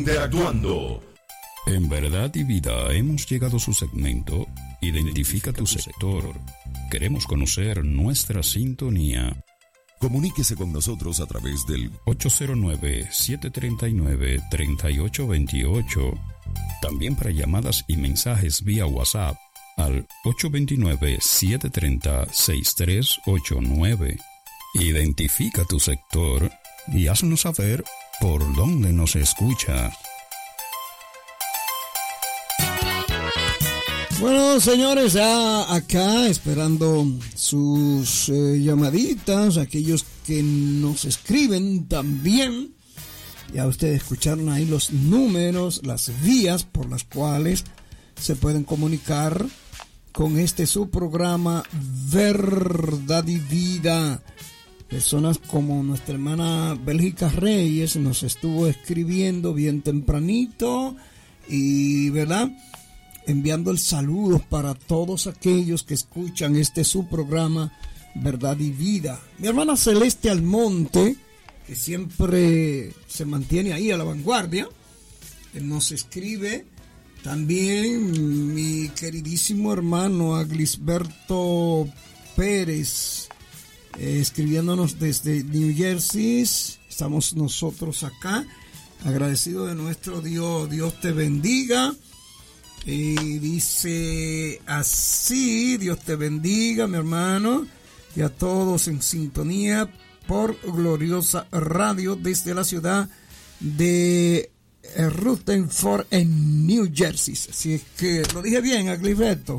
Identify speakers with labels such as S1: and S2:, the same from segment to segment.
S1: interactuando.
S2: En Verdad y Vida hemos llegado a su segmento Identifica tu sector. Queremos conocer nuestra sintonía.
S1: Comuníquese con nosotros a través del
S2: 809-739-3828. También para llamadas y mensajes vía WhatsApp al 829-730-6389. Identifica tu sector y haznos saber por dónde nos escucha.
S3: Bueno, señores, ya acá esperando sus llamaditas, aquellos que nos escriben también. Ya ustedes escucharon ahí los números, las vías por las cuales se pueden comunicar con este su programa Verdad y Vida. Personas como nuestra hermana Bélgica Reyes nos estuvo escribiendo bien tempranito y, ¿verdad?, enviando el saludo para todos aquellos que escuchan este su programa Verdad y Vida. Mi hermana Celeste Almonte, que siempre se mantiene ahí a la vanguardia, nos escribe. También mi queridísimo hermano Aglisberto Pérez, escribiéndonos desde New Jersey. Estamos nosotros acá, agradecidos de nuestro Dios. Dios te bendiga. Y dice así: Dios te bendiga, mi hermano, y a todos en sintonía por Gloriosa Radio desde la ciudad de Rutherford en New Jersey. Así es que lo dije bien, Aglisberto.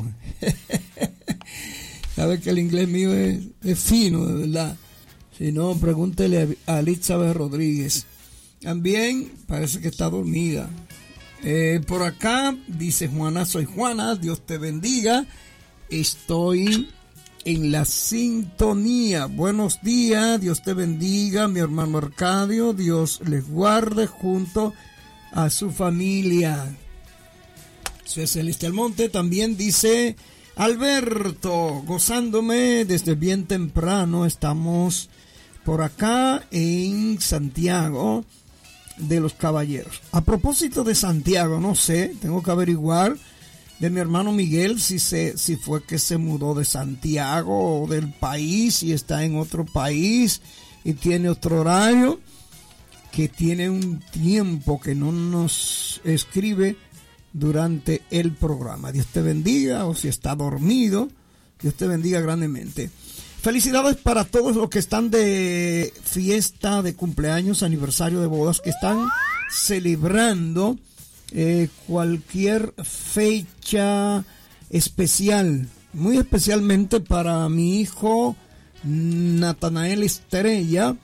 S3: Sabe que el inglés mío es fino, de verdad. Si no, pregúntele a Elizabeth Rodríguez. También parece que está dormida. Por acá dice Juana: soy Juana, Dios te bendiga, estoy en la sintonía. Buenos días, Dios te bendiga, mi hermano Arcadio, Dios les guarde junto a su familia. Soy Celeste Almonte. También dice Alberto: gozándome desde bien temprano, estamos por acá en Santiago de los Caballeros. A propósito de Santiago, no sé, tengo que averiguar de mi hermano Miguel si fue que se mudó de Santiago o del país, y está en otro país y tiene otro horario, que tiene un tiempo que no nos escribe durante el programa. Dios te bendiga, o si está dormido, Dios te bendiga grandemente. Felicidades para todos los que están de fiesta, de cumpleaños, aniversario de bodas, que están celebrando cualquier fecha especial. Muy especialmente para mi hijo Natanael Estrella,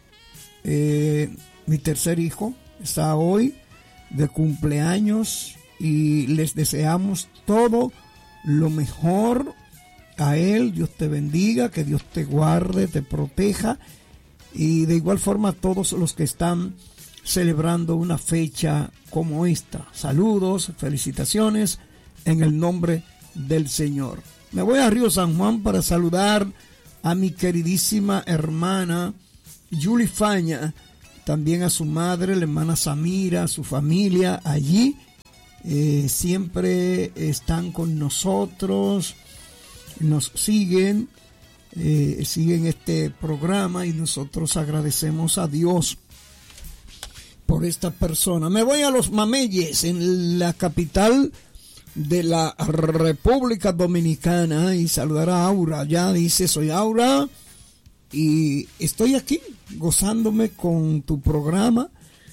S3: mi tercer hijo, está hoy de cumpleaños, y les deseamos todo lo mejor a él. Dios te bendiga, que Dios te guarde, te proteja, y de igual forma a todos los que están celebrando una fecha como esta. Saludos, felicitaciones en el nombre del Señor. Me voy a Río San Juan para saludar a mi queridísima hermana Julie Faña, también a su madre, la hermana Samira, a su familia allí. Siempre están con nosotros, nos siguen este programa, y nosotros agradecemos a Dios por esta persona. Me voy a Los Mameyes, en la capital de la República Dominicana, y saludar a Aura. Ya dice: soy Aura y estoy aquí gozándome con tu programa.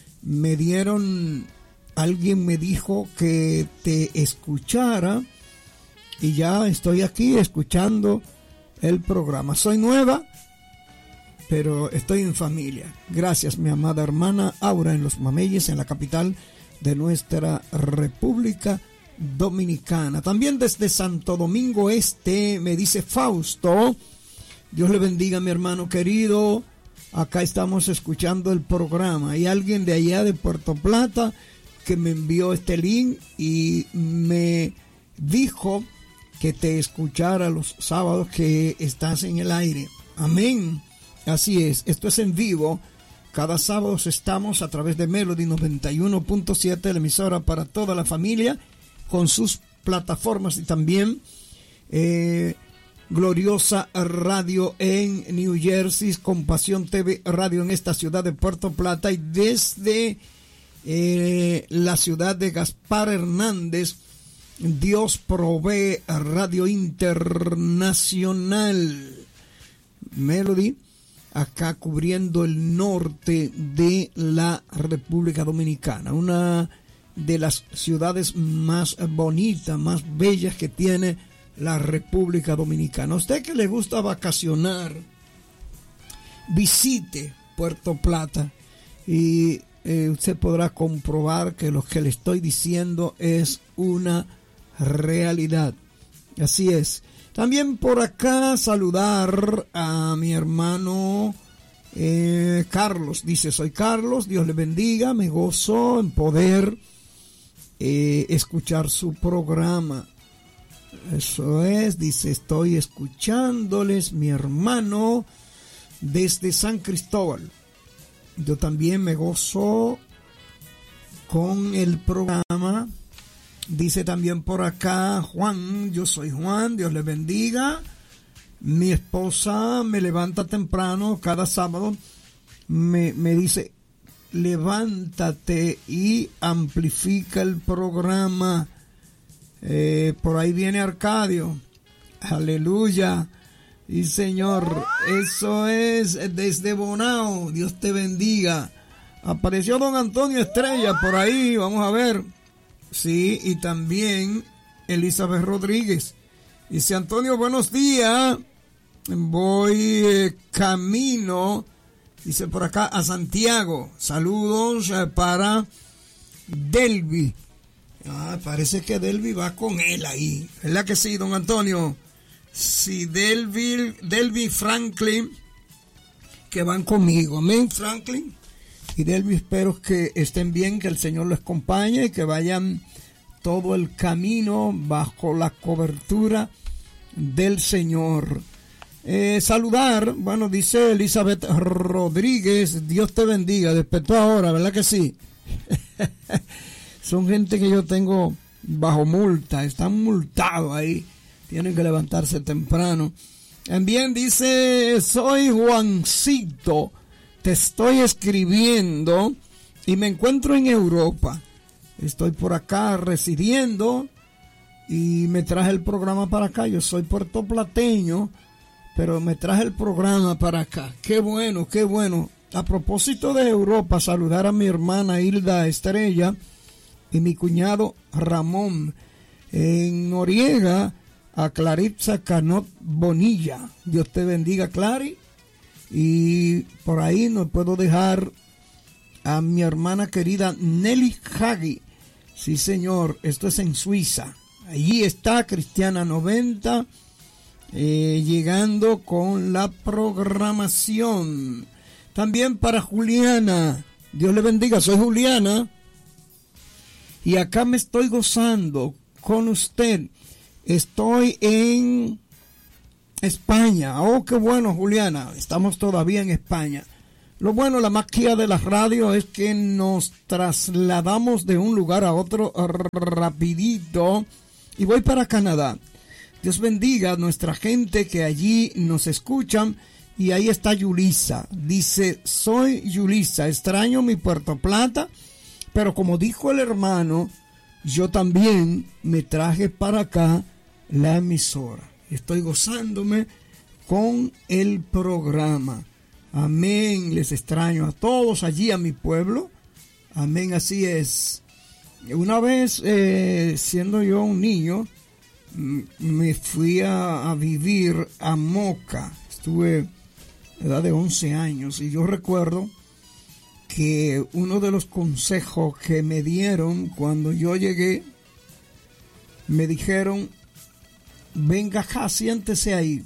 S3: Alguien me dijo que te escuchara, y ya estoy aquí escuchando el programa. Soy nueva, pero estoy en familia. Gracias, mi amada hermana Aura, en Los Mameyes, en la capital de nuestra República Dominicana. También desde Santo Domingo Este me dice Fausto: Dios le bendiga, mi hermano querido, acá estamos escuchando el programa. Hay alguien de allá de Puerto Plata que me envió este link y me dijo que te escuchara los sábados que estás en el aire. Amén. Así es, esto es en vivo Cada sábado estamos a través de Melody 91.7, la emisora para toda la familia, con sus plataformas, y también Gloriosa Radio en New Jersey, Compasión TV Radio en esta ciudad de Puerto Plata, y desde la ciudad de Gaspar Hernández, Dios Provee Radio Internacional. Melody, acá cubriendo el norte de la República Dominicana, una de las ciudades más bonitas, más bellas que tiene la República Dominicana. A usted que le gusta vacacionar, visite Puerto Plata y usted podrá comprobar que lo que le estoy diciendo es una realidad. Así es. También por acá saludar a mi hermano Carlos. Dice: soy Carlos, Dios le bendiga, me gozo en poder escuchar su programa. Eso es, dice, estoy escuchándoles, mi hermano, desde San Cristóbal. Yo también me gozo con el programa. Dice también por acá Juan: yo soy Juan, Dios le bendiga. Mi esposa me levanta temprano cada sábado, me dice: levántate y amplifica el programa. Por ahí viene Arcadio, aleluya, y Señor, eso es desde Bonao, Dios te bendiga. Apareció don Antonio Estrella por ahí, vamos a ver. Sí, y también Elizabeth Rodríguez. Dice: Antonio, buenos días. Voy camino, dice por acá, a Santiago. Saludos para Delvi. Parece que Delvi va con él ahí. ¿Verdad que sí, don Antonio? Sí, Delvi Franklin, que van conmigo. Amén, Franklin y Delvi, espero que estén bien, que el Señor los acompañe y que vayan todo el camino bajo la cobertura del Señor. Saludar, bueno, dice Elizabeth Rodríguez: Dios te bendiga. Despertó ahora, ¿verdad que sí? Son gente que yo tengo bajo multa, están multados ahí, tienen que levantarse temprano. También dice: soy Juancito, te estoy escribiendo y me encuentro en Europa. Estoy por acá residiendo y me traje el programa para acá. Yo soy puertoplateño, pero me traje el programa para acá. Qué bueno, qué bueno. A propósito de Europa, saludar a mi hermana Hilda Estrella y mi cuñado Ramón. En Noriega, a Claritza Canot Bonilla. Dios te bendiga, Clary. Y por ahí no puedo dejar a mi hermana querida Nelly Hagi. Sí, señor, esto es en Suiza. Allí está Cristiana 90, llegando con la programación. También para Juliana. Dios le bendiga, soy Juliana. Y acá me estoy gozando con usted. Estoy en España. Oh, qué bueno, Juliana. Estamos todavía en España. Lo bueno, la magia de la radio es que nos trasladamos de un lugar a otro rapidito. Y voy para Canadá. Dios bendiga a nuestra gente que allí nos escuchan. Y ahí está Yulisa. Dice: soy Yulisa, extraño mi Puerto Plata. Pero como dijo el hermano, yo también me traje para acá la emisora. Estoy gozándome con el programa. Amén. Les extraño a todos allí, a mi pueblo. Amén, así es. Una vez, siendo yo un niño, me fui a vivir a Moca. Estuve a edad de 11 años y yo recuerdo que uno de los consejos que me dieron cuando yo llegué, me dijeron: venga acá, siéntese ahí.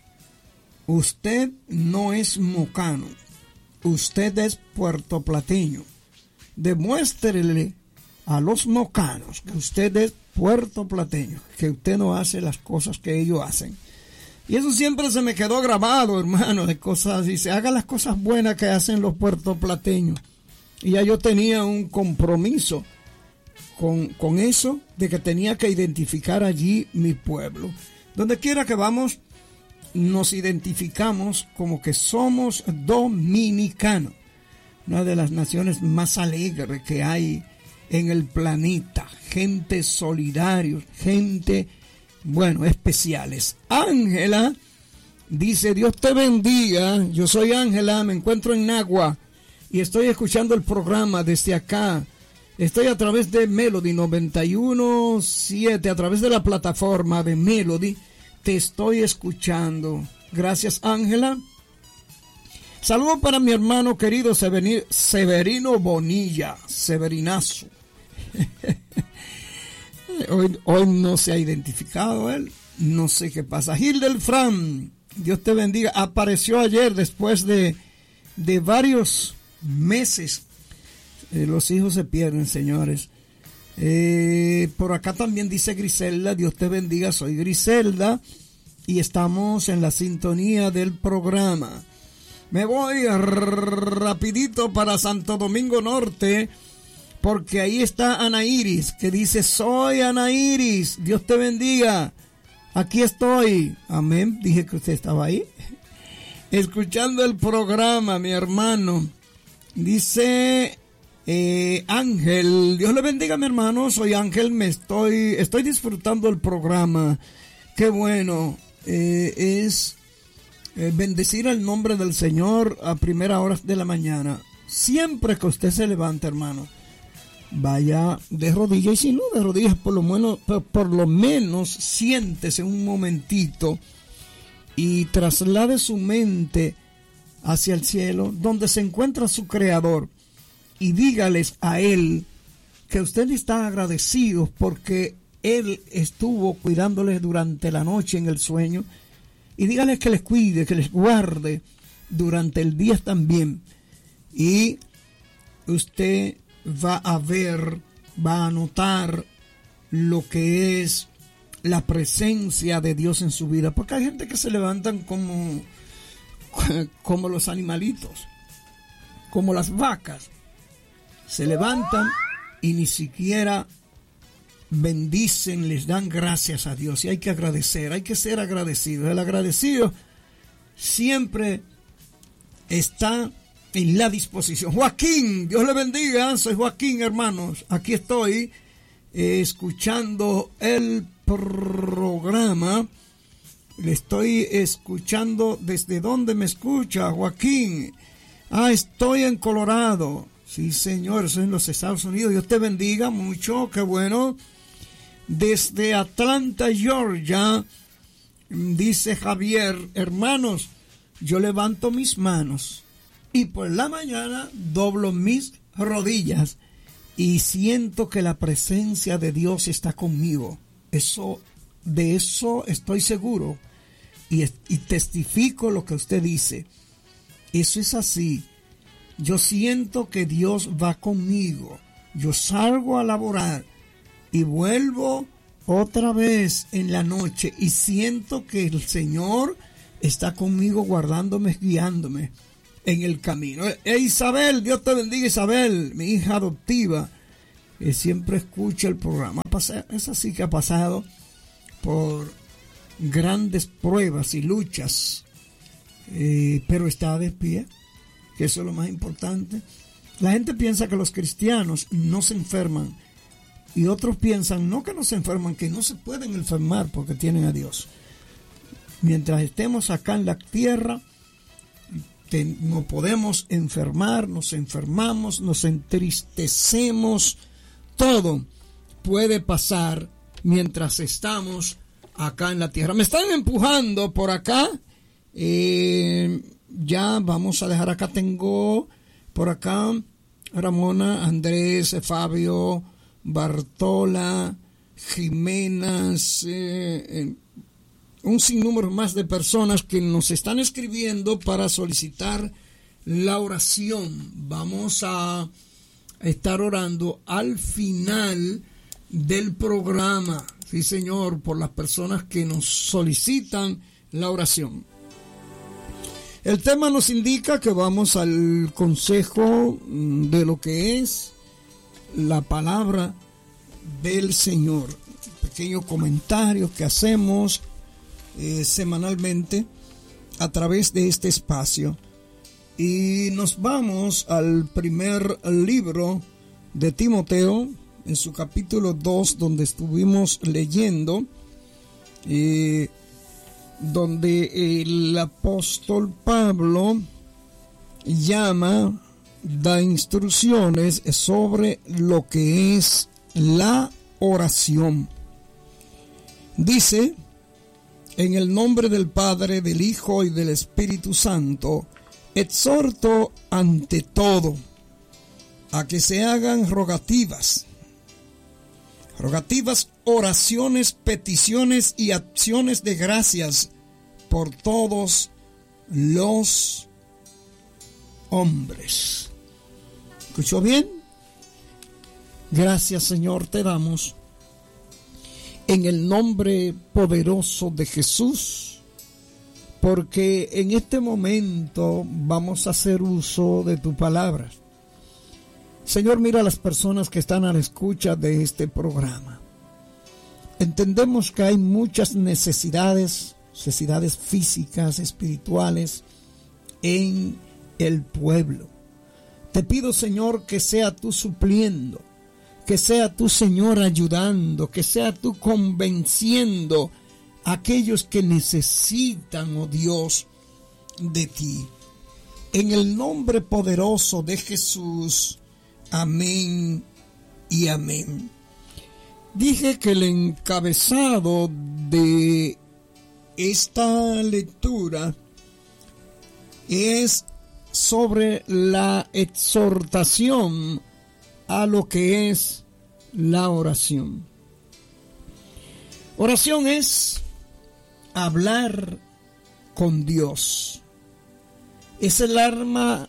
S3: Usted no es mocano, usted es puertoplateño. Demuéstrele a los mocanos que usted es puertoplateño, que usted no hace las cosas que ellos hacen. Y eso siempre se me quedó grabado, hermano, de cosas. Dice, haga las cosas buenas que hacen los puertoplateños. Y ya yo tenía un compromiso con eso, de que tenía que identificar allí mi pueblo. Donde quiera que vamos, nos identificamos como que somos dominicanos. Una de las naciones más alegres que hay en el planeta. Gente solidaria, gente, bueno, especiales. Ángela dice, Dios te bendiga. Yo soy Ángela, me encuentro en Nagua y estoy escuchando el programa desde acá. Estoy a través de Melody 91.7, a través de la plataforma de Melody. Te estoy escuchando. Gracias, Ángela. Saludos para mi hermano querido Severino Bonilla, Severinazo. Hoy no se ha identificado él, no sé qué pasa. Hildelfran, Dios te bendiga, apareció ayer después de varios meses. Los hijos se pierden, señores. Por acá también dice Griselda, Dios te bendiga, soy Griselda y estamos en la sintonía del programa. Me voy rapidito para Santo Domingo Norte, porque ahí está Ana Iris, que dice, soy Ana Iris, Dios te bendiga, aquí estoy. Amén, dije que usted estaba ahí, escuchando el programa, mi hermano. Dice Ángel, Dios le bendiga, mi hermano, soy Ángel, estoy disfrutando el programa. Qué bueno, es bendecir el nombre del Señor a primera hora de la mañana. Siempre que usted se levanta, hermano, vaya de rodillas, y si no de rodillas, por lo menos siéntese un momentito y traslade su mente hacia el cielo, donde se encuentra su Creador, y dígales a Él que usted está agradecido porque Él estuvo cuidándoles durante la noche en el sueño, y dígales que les cuide, que les guarde durante el día también, y usted va a ver, va a notar lo que es la presencia de Dios en su vida, porque hay gente que se levantan como los animalitos, como las vacas, se levantan y ni siquiera bendicen, les dan gracias a Dios. Y hay que agradecer, hay que ser agradecidos. El agradecido siempre está en la disposición. Joaquín, Dios le bendiga, soy Joaquín, hermanos, aquí estoy escuchando el programa. Le estoy escuchando. ¿Desde dónde me escucha, Joaquín? Estoy en Colorado. Sí, señor, eso es en los Estados Unidos. Dios te bendiga mucho, qué bueno. Desde Atlanta, Georgia, dice Javier, hermanos, yo levanto mis manos y por la mañana doblo mis rodillas y siento que la presencia de Dios está conmigo. De eso estoy seguro y testifico lo que usted dice. Eso es así. Yo siento que Dios va conmigo. Yo salgo a laborar y vuelvo otra vez en la noche y siento que el Señor está conmigo, guardándome, guiándome en el camino. Isabel, Dios te bendiga, Isabel, mi hija adoptiva, siempre escucha el programa. Es así que ha pasado por grandes pruebas y luchas, pero está de pie, que eso es lo más importante. La gente piensa que los cristianos no se enferman y otros piensan no que no se enferman, que no se pueden enfermar porque tienen a Dios. Mientras estemos acá en la tierra, no podemos enfermar, nos enfermamos, nos entristecemos, todo puede pasar mientras estamos acá en la tierra. Me están empujando por acá. Ya vamos a dejar acá. Tengo por acá Ramona, Andrés, Fabio, Bartola, Jimenas, un sinnúmero más de personas que nos están escribiendo para solicitar la oración. Vamos a estar orando al final del programa, sí señor, por las personas que nos solicitan la oración. El tema nos indica que vamos al consejo de lo que es la palabra del Señor. Pequeño comentario que hacemos semanalmente a través de este espacio. Y nos vamos al primer libro de Timoteo, en su capítulo 2, donde estuvimos leyendo, donde el apóstol Pablo da instrucciones sobre lo que es la oración. Dice: en el nombre del Padre, del Hijo y del Espíritu Santo, exhorto ante todo a que se hagan rogativas, oraciones, peticiones y acciones de gracias por todos los hombres. ¿Escuchó bien? Gracias, Señor, te damos en el nombre poderoso de Jesús, porque en este momento vamos a hacer uso de tu palabra. Señor, mira a las personas que están a la escucha de este programa. Entendemos que hay muchas necesidades físicas, espirituales en el pueblo. Te pido, Señor, que sea tú supliendo, que sea tú, Señor, ayudando, que sea tú convenciendo a aquellos que necesitan, oh Dios, de ti. En el nombre poderoso de Jesús. Amén y amén. Dije que el encabezado de esta lectura es sobre la exhortación a lo que es la oración. Oración es hablar con Dios. Es el arma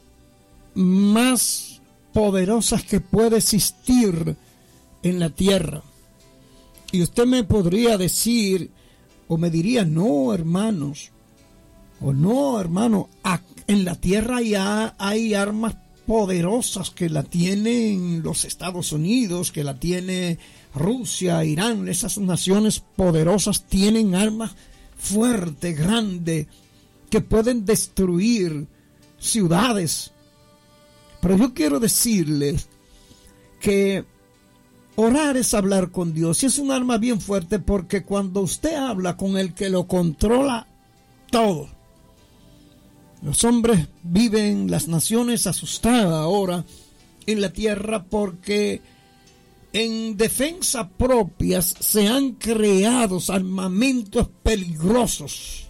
S3: más poderosas que puede existir en la tierra. Y usted me podría decir, o me diría, no, hermanos, o no, hermano, en la tierra ya hay armas poderosas que la tienen los Estados Unidos, que la tiene Rusia, Irán. Esas naciones poderosas tienen armas fuertes, grandes, que pueden destruir ciudades. Pero yo quiero decirles que orar es hablar con Dios, y es un arma bien fuerte, porque cuando usted habla con el que lo controla todo, los hombres viven, las naciones asustadas ahora en la tierra, porque en defensa propias se han creado armamentos peligrosos,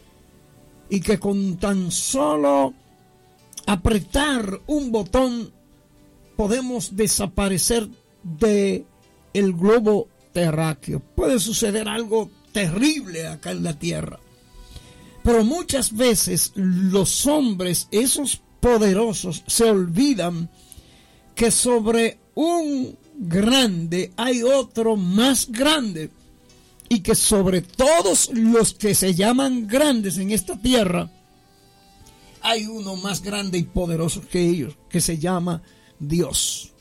S3: y que con tan solo apretar un botón podemos desaparecer de el globo terráqueo. Puede suceder algo terrible acá en la tierra, pero muchas veces los hombres, esos poderosos, se olvidan que sobre un grande hay otro más grande, y que sobre todos los que se llaman grandes en esta tierra hay uno más grande y poderoso que ellos, que se llama Dios.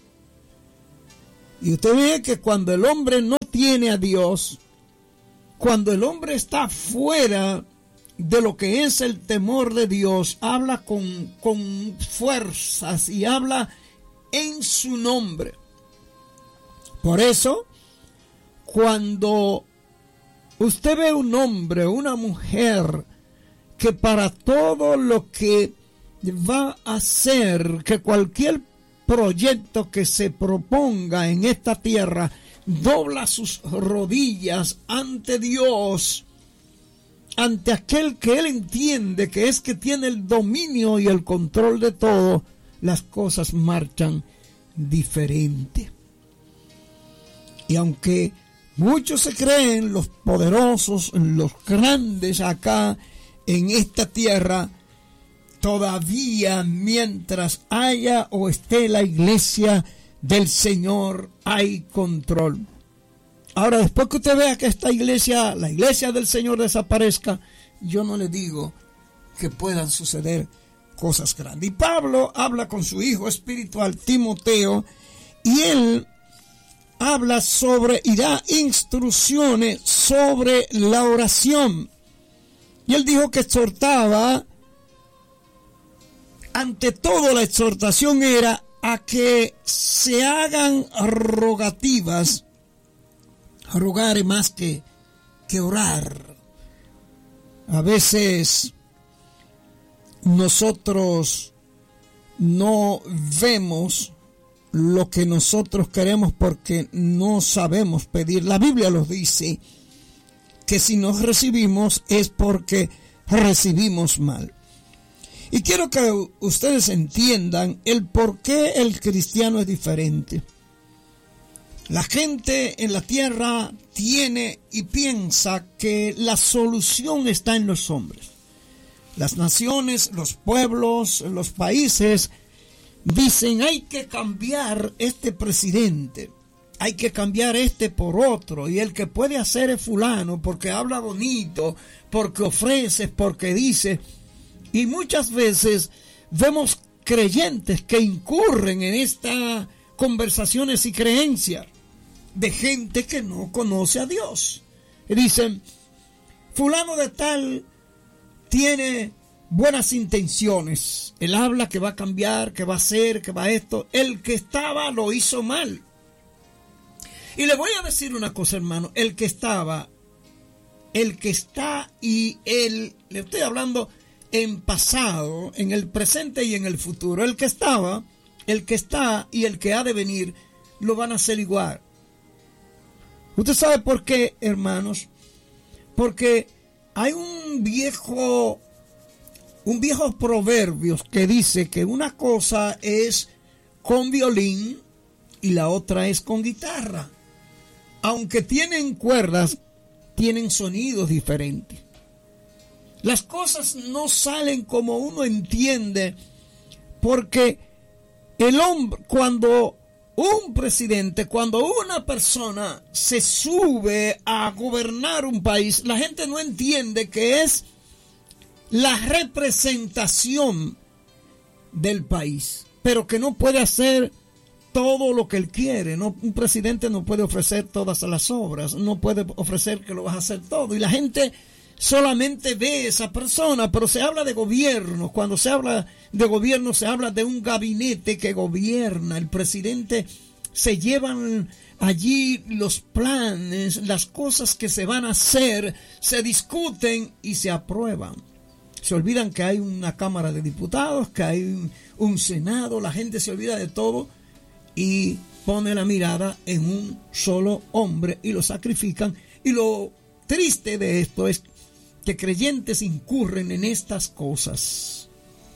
S3: Y usted ve que cuando el hombre no tiene a Dios, cuando el hombre está fuera de lo que es el temor de Dios, habla con fuerzas y habla en su nombre. Por eso, cuando usted ve un hombre, una mujer, que para todo lo que va a hacer, que cualquier proyecto que se proponga en esta tierra, dobla sus rodillas ante Dios, ante aquel que él entiende que es que tiene el dominio y el control de todo, las cosas marchan diferente. Y aunque muchos se creen los poderosos, los grandes acá en esta tierra, todavía mientras haya o esté la iglesia del Señor, hay control. Ahora, después que usted vea que esta iglesia, la iglesia del Señor, desaparezca, yo no le digo que puedan suceder cosas grandes. Y Pablo habla con su hijo espiritual Timoteo, y él habla sobre y da instrucciones sobre la oración. Y él dijo que exhortaba, ante todo la exhortación era a que se hagan rogativas, rogar más que orar. A veces nosotros no vemos lo que nosotros queremos porque no sabemos pedir. La Biblia nos dice que si nos recibimos es porque recibimos mal. Y quiero que ustedes entiendan el por qué el cristiano es diferente. La gente en la tierra tiene y piensa que la solución está en los hombres. Las naciones, los pueblos, los países dicen: hay que cambiar este presidente, hay que cambiar este por otro, y el que puede hacer es fulano porque habla bonito, porque ofrece, porque dice. Y muchas veces vemos creyentes que incurren en estas conversaciones y creencias de gente que no conoce a Dios. Y dicen: fulano de tal tiene buenas intenciones, él habla que va a cambiar, que va a hacer, que va a esto. El que estaba lo hizo mal. Y le voy a decir una cosa, hermano: el que estaba, el que está y él, le estoy hablando en pasado, en el presente y en el futuro. El que estaba, el que está y el que ha de venir lo van a hacer igual. ¿Usted sabe por qué, hermanos? Porque hay un viejo proverbio que dice que una cosa es con violín y la otra es con guitarra. Aunque tienen cuerdas, tienen sonidos diferentes. Las cosas no salen como uno entiende, porque el hombre, cuando un presidente, cuando una persona se sube a gobernar un país, la gente no entiende que es la representación del país, pero que no puede hacer todo lo que él quiere. No, un presidente no puede ofrecer todas las obras, no puede ofrecer que lo vas a hacer todo, y la gente solamente ve a esa persona. Pero se habla de gobierno. Cuando se habla de gobierno, se habla de un gabinete que gobierna. El presidente, se llevan allí los planes, las cosas que se van a hacer, se discuten y se aprueban. Se olvidan que hay una Cámara de Diputados, que hay un Senado. La gente se olvida de todo y pone la mirada en un solo hombre y lo sacrifican. Y lo triste de esto es que creyentes incurren en estas cosas,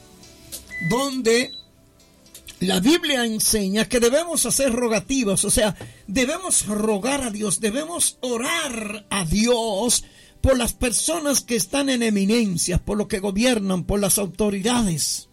S3: donde la Biblia enseña que debemos hacer rogativas, o sea, debemos rogar a Dios, debemos orar a Dios por las personas que están en eminencias, por los que gobiernan, por las autoridades.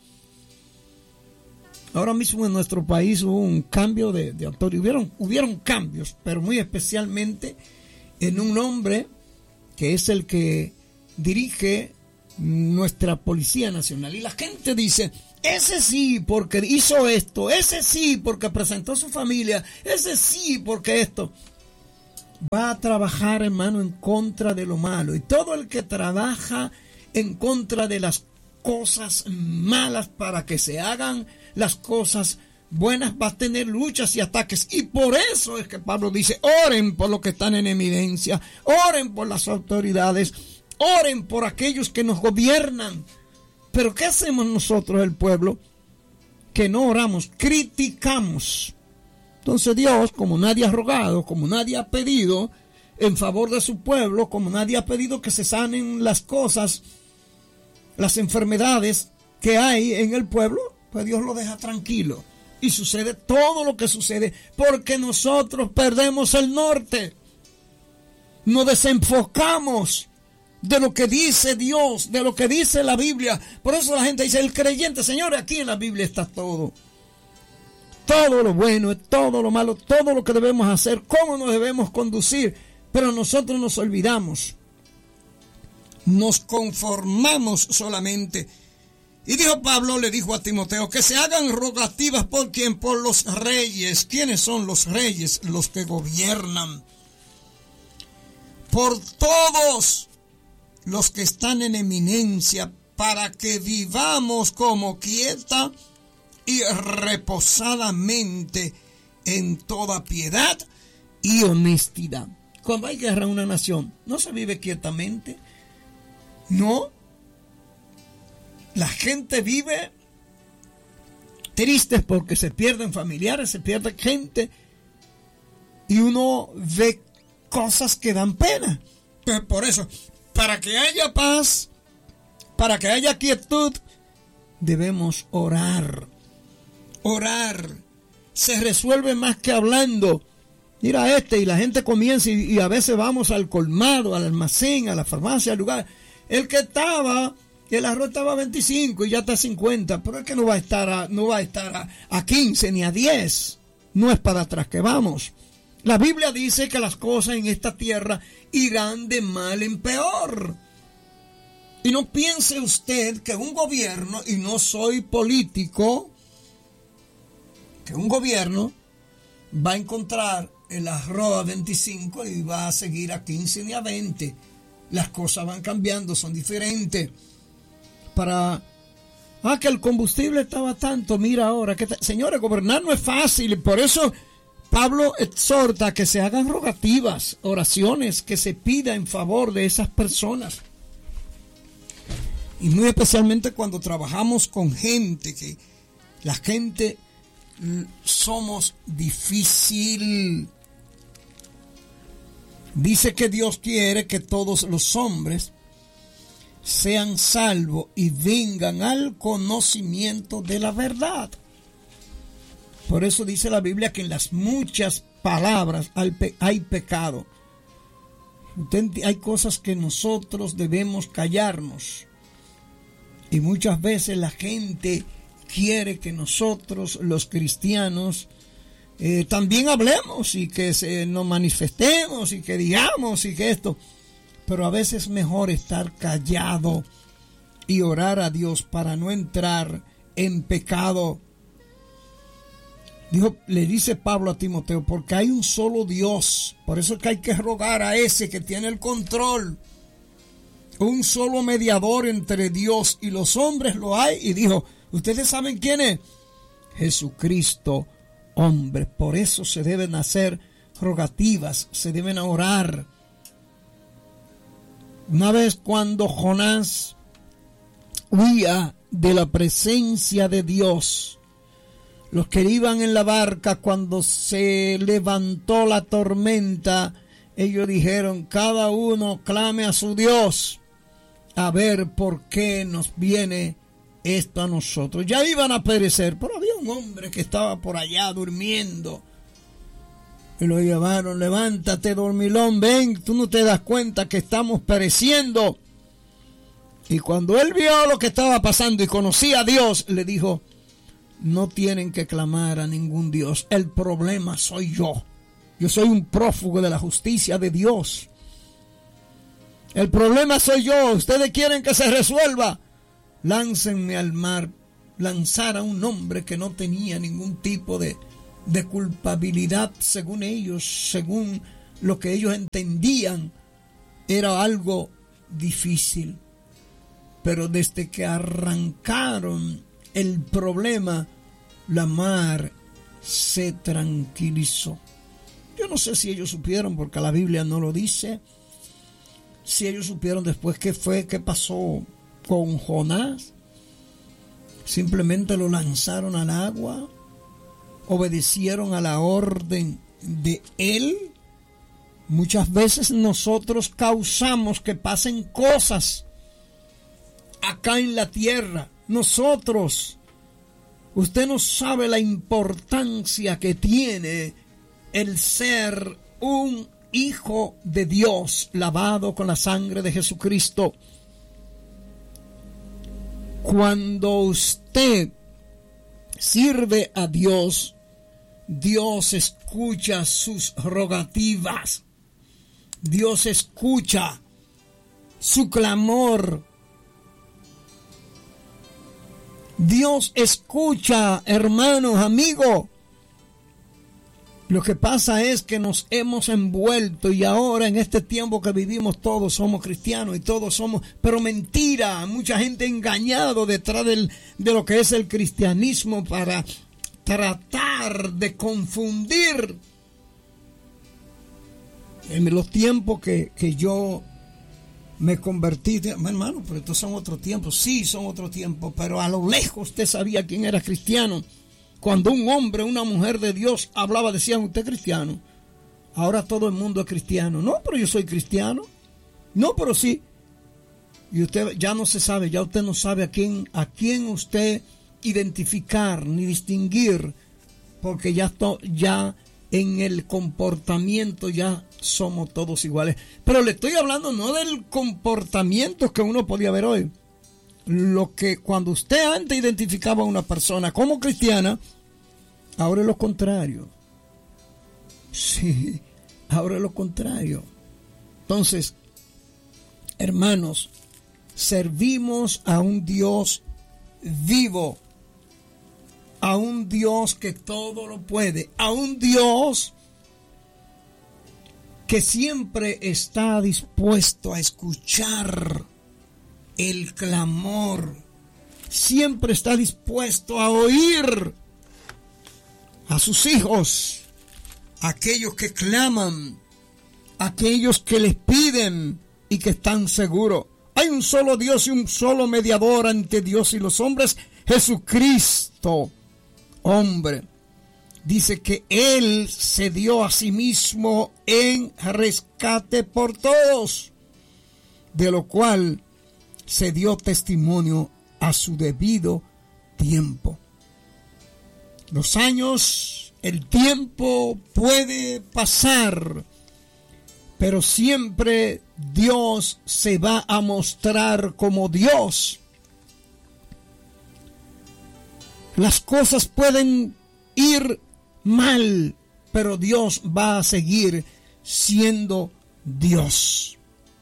S3: Ahora mismo en nuestro país hubo un cambio de autoridad, hubieron cambios, pero muy especialmente en un hombre que es el que dirige nuestra Policía Nacional. Y la gente dice: ese sí porque hizo esto, ese sí porque presentó su familia, ese sí porque esto. Va a trabajar, hermano, en contra de lo malo. Y todo el que trabaja en contra de las cosas malas para que se hagan las cosas buenas, va a tener luchas y ataques. Y por eso es que Pablo dice: oren por los que están en eminencia, oren por las autoridades, oren por aquellos que nos gobiernan. Pero ¿qué hacemos nosotros, el pueblo? Que no oramos, criticamos. Entonces Dios, como nadie ha rogado, como nadie ha pedido en favor de su pueblo, como nadie ha pedido que se sanen las cosas, las enfermedades que hay en el pueblo, pues Dios lo deja tranquilo. Y sucede todo lo que sucede porque nosotros perdemos el norte. Nos desenfocamos de lo que dice Dios, de lo que dice la Biblia. Por eso la gente dice: el creyente, señores, aquí en la Biblia está todo. Todo lo bueno, todo lo malo, todo lo que debemos hacer, cómo nos debemos conducir. Pero nosotros nos olvidamos nos conformamos solamente. Y dijo Pablo, le dijo a Timoteo, que se hagan rogativas por quién, por los reyes. ¿Quiénes son los reyes? Los que gobiernan. Por todos los que están en eminencia, para que vivamos como quieta y reposadamente en toda piedad y honestidad. Cuando hay guerra en una nación, no se vive quietamente. No. La gente vive tristes porque se pierden familiares, se pierde gente. Y uno ve cosas que dan pena. Pues por eso, para que haya paz, para que haya quietud, debemos orar. Orar. Se resuelve más que hablando. Mira y la gente comienza y a veces vamos al colmado, al almacén, a la farmacia, al lugar. El que estaba, el arroz estaba a 25 y ya está a 50, pero es que no va a estar a 15 ni a 10. No es para atrás que vamos. La Biblia dice que las cosas en esta tierra irán de mal en peor. Y no piense usted que un gobierno, y no soy político, que un gobierno va a encontrar el arroz a 25 y va a seguir a 15 ni a 20. Las cosas van cambiando, son diferentes. Que el combustible estaba tanto, mira ahora. Señores, gobernar no es fácil, por eso Pablo exhorta a que se hagan rogativas, oraciones, que se pida en favor de esas personas. Y muy especialmente cuando trabajamos con gente, que la gente somos difícil. Dice que Dios quiere que todos los hombres sean salvos y vengan al conocimiento de la verdad. Por eso dice la Biblia que en las muchas palabras hay pecado. Hay cosas que nosotros debemos callarnos. Y muchas veces la gente quiere que nosotros, los cristianos, también hablemos y que nos manifestemos y que digamos y que esto. Pero a veces es mejor estar callado y orar a Dios para no entrar en pecado. Le dice Pablo a Timoteo, porque hay un solo Dios. Por eso es que hay que rogar a ese que tiene el control. Un solo mediador entre Dios y los hombres lo hay. Y dijo, ¿ustedes saben quién es? Jesucristo, hombre. Por eso se deben hacer rogativas, se deben orar. Una vez cuando Jonás huía de la presencia de Dios, los que iban en la barca, cuando se levantó la tormenta, ellos dijeron, cada uno clame a su Dios, a ver por qué nos viene esto a nosotros. Ya iban a perecer, pero había un hombre que estaba por allá durmiendo. Y lo llevaron, levántate, dormilón, ven, tú no te das cuenta que estamos pereciendo. Y cuando él vio lo que estaba pasando y conocía a Dios, le dijo, no tienen que clamar a ningún Dios, el problema soy yo. Yo soy un prófugo de la justicia de Dios. El problema soy yo, ustedes quieren que se resuelva. Láncenme al mar. Lanzar a un hombre que no tenía ningún tipo de culpabilidad, según ellos, según lo que ellos entendían, era algo difícil. Pero desde que arrancaron el problema, la mar se tranquilizó. Yo no sé si ellos supieron, porque la Biblia no lo dice, si ellos supieron después qué pasó con Jonás. Simplemente lo lanzaron al agua, obedecieron a la orden de él. Muchas veces nosotros causamos que pasen cosas acá en la tierra. Nosotros, usted no sabe la importancia que tiene el ser un hijo de Dios, lavado con la sangre de Jesucristo. Cuando usted sirve a Dios, Dios escucha sus rogativas. Dios escucha su clamor. Dios escucha, hermanos, amigos. Lo que pasa es que nos hemos envuelto y ahora en este tiempo que vivimos todos somos cristianos y todos somos, pero mentira, mucha gente engañado detrás de lo que es el cristianismo para tratar de confundir. En los tiempos que yo me convertí, hermano, pero estos son otros tiempos. Sí, son otros tiempos, pero a lo lejos usted sabía quién era cristiano. Cuando un hombre, una mujer de Dios hablaba, decían, usted es cristiano. Ahora todo el mundo es cristiano. No, pero yo soy cristiano. No, pero sí. Y usted ya no se sabe, ya usted no sabe a quién usted identificar ni distinguir, porque ya en el comportamiento ya somos todos iguales. Pero le estoy hablando no del comportamiento que uno podía ver hoy. Lo que cuando usted antes identificaba a una persona como cristiana, ahora es lo contrario. Sí, ahora es lo contrario. Entonces, hermanos, servimos a un Dios vivo, a un Dios que todo lo puede, a un Dios que siempre está dispuesto a escuchar el clamor, siempre está dispuesto a oír a sus hijos, aquellos que claman, aquellos que les piden y que están seguros. Hay un solo Dios y un solo mediador ante Dios y los hombres, Jesucristo, hombre. Dice que Él se dio a sí mismo en rescate por todos, de lo cual se dio testimonio a su debido tiempo. Los años, el tiempo puede pasar, pero siempre Dios se va a mostrar como Dios. Las cosas pueden ir mal, pero Dios va a seguir siendo Dios.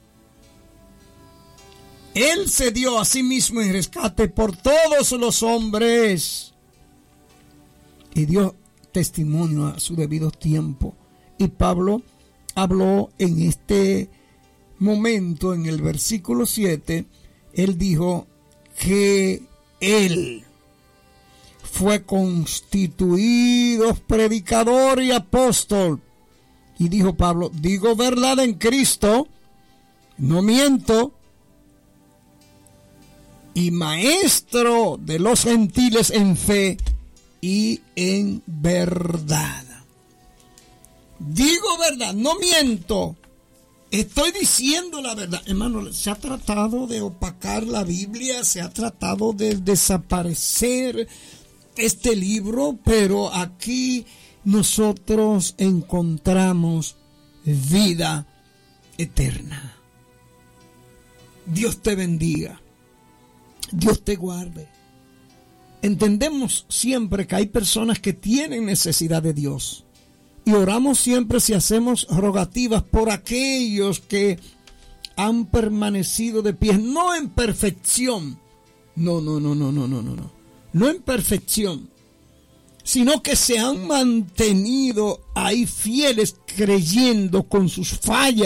S3: Él se dio a sí mismo en rescate por todos los hombres y dio testimonio a su debido tiempo. Y Pablo habló en este momento, en el versículo 7, él dijo que él fue constituido predicador y apóstol. Y dijo Pablo, digo verdad en Cristo, no miento, y maestro de los gentiles en fe y en verdad. Digo verdad, no miento, estoy diciendo la verdad. Hermano, se ha tratado de opacar la Biblia, se ha tratado de desaparecer este libro, pero aquí nosotros encontramos vida eterna. Dios te bendiga. Dios te guarde. Entendemos siempre que hay personas que tienen necesidad de Dios. Y oramos siempre si hacemos rogativas por aquellos que han permanecido de pie, no en perfección. No en perfección, sino que se han mantenido ahí fieles, creyendo con sus fallas